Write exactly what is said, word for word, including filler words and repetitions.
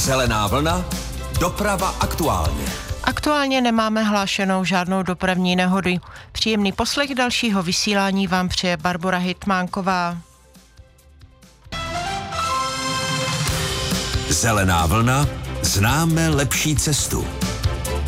Zelená vlna, doprava aktuálně. Aktuálně nemáme hlášenou žádnou dopravní nehodu. Příjemný poslech dalšího vysílání vám přeje Barbora Hitmánková. Zelená vlna, známe lepší cestu.